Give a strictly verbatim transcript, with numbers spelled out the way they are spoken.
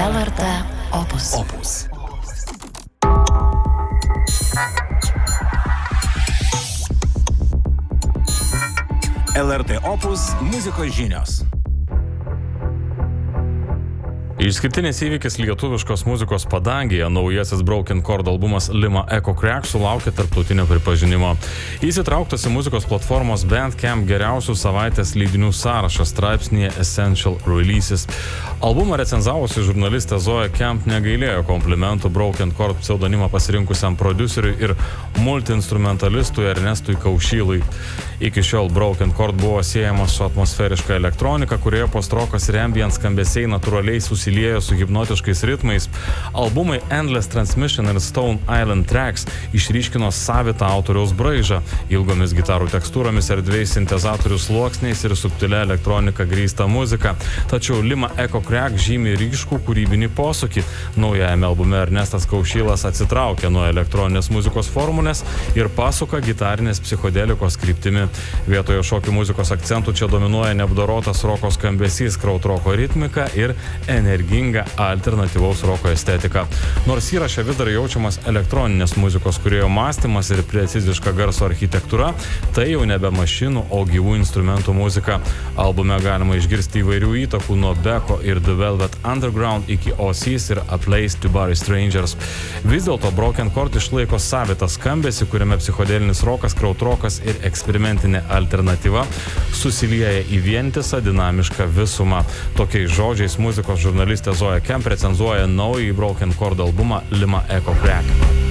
L R T Opus. Opus. L R T Opus muzikos žinios. Išskirtinis įvykis lietuviškos muzikos padangėje, naujasis Broken Chord albumas Lima Echo Crack sulaukė tarptautinio pripažinimo. Įsitrauktas į muzikos platformos Bandcamp geriausių savaitės leidinių sąrašą straipsnėje Essential Releases. Albumą recenzavusi žurnalistė Zoja Kemp negailėjo komplimentų Broken Chord pseudonimą pasirinkusiam prodiuseriui ir multiinstrumentalistui Ernestui Kaušylui. Iki šiol Broken Chord buvo siejamas su atmosferiška elektronika, kurioje postrokas ir ambient skambesiai natūraliai susiliejo su hipnotiškais ritmais. Albumai Endless Transmission ir Stone Island Tracks išryškino savitą autoriaus braižą, ilgomis gitarų tekstūromis, erdviais sintezatorių sluoksniais ir subtilia elektronika grįsta muzika. Tačiau Lima Echo Crack žymi ryškų kūrybinį posūkį. Naujajame albume Ernestas Kaušylas atsitraukė nuo elektroninės muzikos formulės ir pasuka gitarinės psichodelikos kryptimi. Vietoje šokių muzikos akcentų čia dominuoja neapdorotas roko skambesys, krautroko ritmika ir energinga alternatyvaus roko estetika. Nors įraše vis dar jaučiamas elektroninės muzikos kūrėjo mąstymas ir preciziška garso architektūra, tai jau nebe mašinų, o gyvų instrumentų muzika. Albume galima išgirsti įvairių įtakų nuo Beko ir The Velvet Underground iki Oasis ir A Place to Bury Strangers. Vis dėlto Broken Chord išlaiko savitą skambesį, kuriame psichodelinis rokas, krautrokas ir eksperimentinė alternatyva susilieja į vientisą dinamišką visumą. Tokiais žodžiais muzikos žurnalistė Zoja Kemp recenzuoja naująjį Broken Chord albumą Lima Echo Crack.